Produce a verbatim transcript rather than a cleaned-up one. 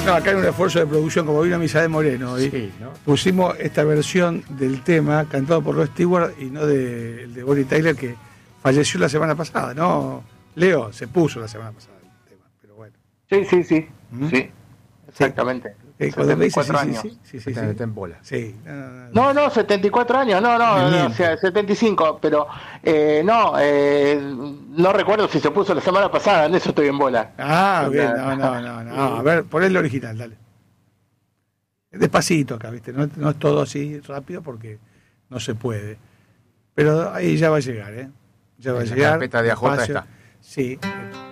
No, acá hay un esfuerzo de producción, como vino Misael Moreno. Y Sí, ¿no? pusimos esta versión del tema cantado por Rod Stewart y no de, el de Bonnie Tyler, que falleció la semana pasada, ¿no? Leo, se puso la semana pasada el tema, pero bueno. Sí, sí, sí. ¿Mm? Sí, exactamente. Eh, cuando me dice sí, años. sí, sí, sí, sí, Está, sí. está en bola. Sí, no, no, no. No, no, setenta y cuatro años, no, no, Me no, miente. o sea, setenta y cinco, pero eh, no, eh, no recuerdo si se puso la semana pasada, en eso estoy en bola. Ah, O bien, sea, no, no, no, no. A ver, poné el original, dale. Despacito acá, ¿viste? No, no es todo así rápido porque no se puede. Pero ahí ya va a llegar, ¿eh? Ya va En a la llegar. carpeta de A J despacio. está. Sí.